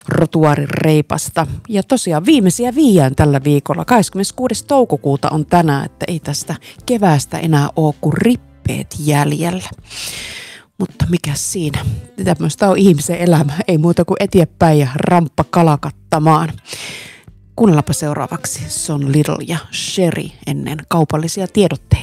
rotuaarireipasta. Ja tosiaan viimeisiä viiään tällä viikolla. 26. toukokuuta on tänään, että ei tästä keväästä enää ole kuin rippeet jäljellä. Mutta mikä siinä? Tämmöistä on ihmisen elämä. Ei muuta kuin eteenpäin ja ramppa kalakattamaan. Kuunnellaanpa seuraavaksi Son Little ja Sherry ennen kaupallisia tiedotteita.